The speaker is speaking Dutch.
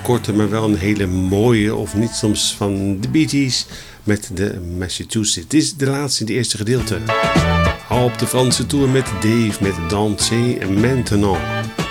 korte, maar wel een hele mooie, of niet soms, van de Bee Gees met de Massachusetts. Dit is de laatste in het eerste gedeelte. Op de Franse tour met Dave met Danser Maintenant.